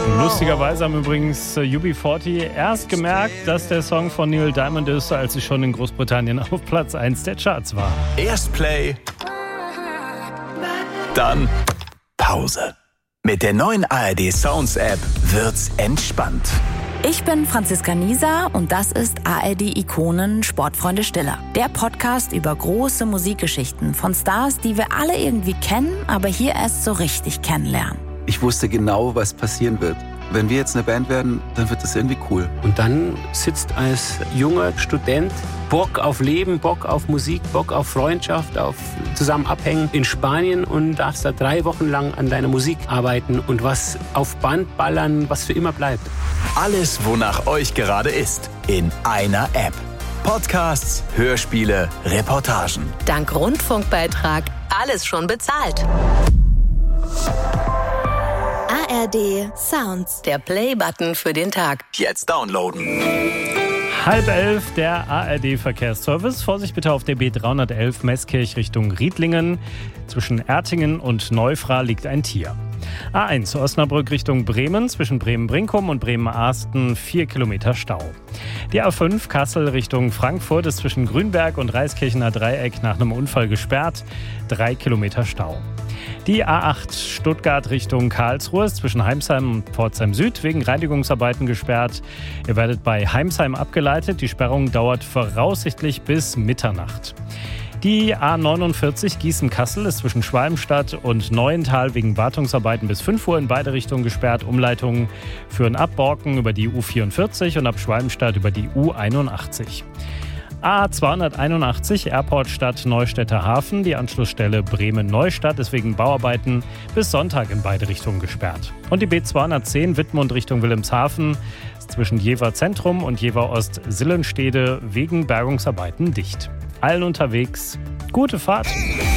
Lustigerweise haben übrigens UB40 erst gemerkt, dass der Song von Neil Diamond ist, als sie schon in Großbritannien auf Platz 1 der Charts war. Erst Play, dann Pause. Mit der neuen ARD Sounds App wird's entspannt. Ich bin Franziska Nieser und das ist ARD Ikonen Sportfreunde Stiller. Der Podcast über große Musikgeschichten von Stars, die wir alle irgendwie kennen, aber hier erst so richtig kennenlernen. Ich wusste genau, was passieren wird. Wenn wir jetzt eine Band werden, dann wird das irgendwie cool. Und dann sitzt als junger Student Bock auf Leben, Bock auf Musik, Bock auf Freundschaft, auf zusammen abhängen in Spanien und darfst da 3 Wochen lang an deiner Musik arbeiten und was auf Band ballern, was für immer bleibt. Alles, wonach euch gerade ist, in einer App. Podcasts, Hörspiele, Reportagen. Dank Rundfunkbeitrag alles schon bezahlt. ARD Sounds, der Play-Button für den Tag. Jetzt downloaden. 10:30, der ARD-Verkehrsservice. Vorsicht bitte auf der B311 Meßkirch Richtung Riedlingen. Zwischen Ertingen und Neufra liegt ein Tier. A1 Osnabrück Richtung Bremen, zwischen Bremen-Brinkum und Bremen-Ahsten 4 Kilometer Stau. Die A5 Kassel Richtung Frankfurt ist zwischen Grünberg und Reiskirchener Dreieck nach einem Unfall gesperrt, 3 Kilometer Stau. Die A8 Stuttgart Richtung Karlsruhe ist zwischen Heimsheim und Pforzheim Süd wegen Reinigungsarbeiten gesperrt. Ihr werdet bei Heimsheim abgeleitet. Die Sperrung dauert voraussichtlich bis Mitternacht. Die A49 Gießen-Kassel ist zwischen Schwalmstadt und Neuental wegen Wartungsarbeiten bis 5 Uhr in beide Richtungen gesperrt. Umleitungen führen ab Borken über die U44 und ab Schwalmstadt über die U81. A281 Airport Stadt Neustädter Hafen. Die Anschlussstelle Bremen-Neustadt ist wegen Bauarbeiten bis Sonntag in beide Richtungen gesperrt. Und die B210 Wittmund Richtung Wilhelmshaven ist zwischen Jever Zentrum und Jever Ost-Sillenstede wegen Bergungsarbeiten dicht. Allen unterwegs gute Fahrt.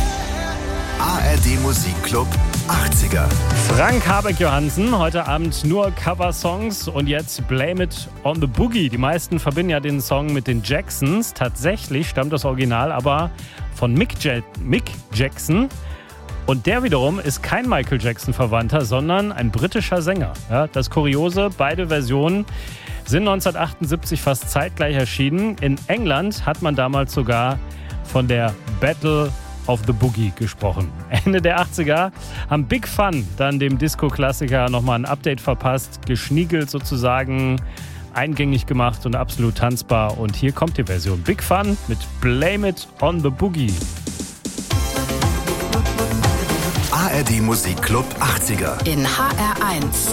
ARD Musikclub 80er. Frank Habeck-Johansen, heute Abend nur Cover-Songs und jetzt Blame It on the Boogie. Die meisten verbinden ja den Song mit den Jacksons. Tatsächlich stammt das Original aber von Mick Jackson. Und der wiederum ist kein Michael Jackson-Verwandter, sondern ein britischer Sänger. Ja, das Kuriose, beide Versionen sind 1978 fast zeitgleich erschienen. In England hat man damals sogar von der Battle of the Boogie gesprochen. Ende der 80er haben Big Fun dann dem Disco-Klassiker nochmal ein Update verpasst, geschniegelt sozusagen, eingängig gemacht und absolut tanzbar. Und hier kommt die Version Big Fun mit Blame It on the Boogie. ARD Musikclub 80er. In HR1.